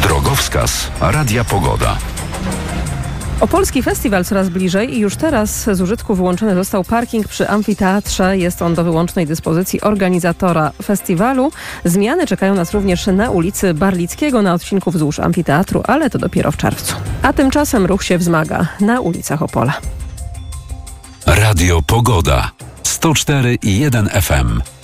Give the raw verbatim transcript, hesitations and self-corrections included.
Drogowskaz Radia Pogoda. Opolski Festiwal coraz bliżej i już teraz z użytku wyłączony został parking przy amfiteatrze. Jest on do wyłącznej dyspozycji organizatora festiwalu. Zmiany czekają nas również na ulicy Barlickiego na odcinku wzdłuż amfiteatru, ale to dopiero w czerwcu. A tymczasem ruch się wzmaga na ulicach Opola. Radio Pogoda sto cztery i jeden F M.